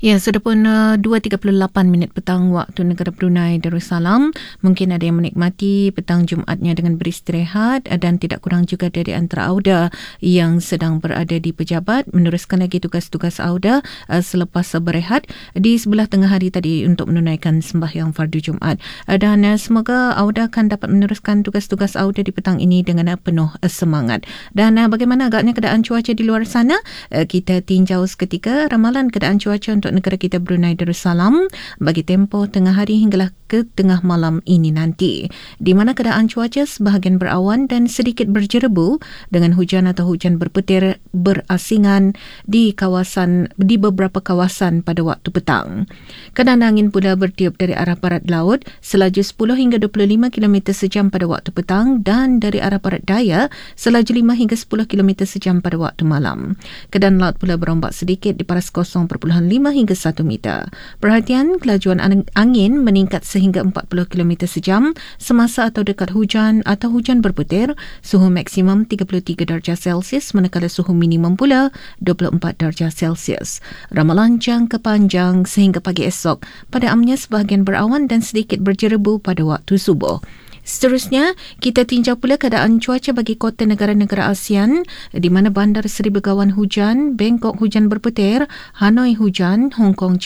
Ya, sudah pun 2.38 minit petang waktu negara Brunei Darussalam. Mungkin ada yang menikmati petang Jumaatnya dengan beristirahat dan tidak kurang juga dari antara Auda yang sedang berada di pejabat meneruskan lagi tugas-tugas Auda selepas berehat di sebelah tengah hari tadi untuk menunaikan sembahyang fardu Jumaat. Dan semoga Auda akan dapat meneruskan tugas-tugas Auda di petang ini dengan penuh semangat. Dan bagaimana agaknya keadaan cuaca di luar sana? Kita tinjau seketika ramalan keadaan cuaca untuk negara kita Brunei Darussalam bagi tempoh tengah hari hinggalah ke tengah malam ini nanti. Di mana keadaan cuaca sebahagian berawan dan sedikit berjerebu dengan hujan atau hujan berpetir berasingan di beberapa kawasan pada waktu petang. Keadaan angin pula bertiup dari arah barat laut selaju 10 hingga 25 km sejam pada waktu petang dan dari arah barat daya selaju 5 hingga 10 km sejam pada waktu malam. Keadaan laut pula berombak sedikit di paras 0.5 hingga 1 meter. Perhatian, kelajuan angin meningkat sehingga 40 km sejam semasa atau dekat hujan atau hujan berpetir. Suhu maksimum 33 darjah Celsius manakala suhu minimum pula 24 darjah Celsius. Ramalan jangka panjang sehingga pagi esok. Pada amnya sebahagian berawan dan sedikit berjerebu pada waktu subuh. Seterusnya, kita tinjau pula keadaan cuaca bagi kota negara-negara ASEAN di mana Bandar Seri Begawan hujan, Bangkok hujan berpetir, Hanoi hujan, Hong Kong